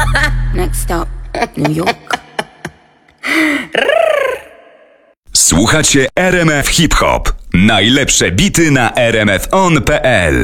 Next stop, New York. Słuchacie RMF Hip Hop. Najlepsze bity na rmfon.pl.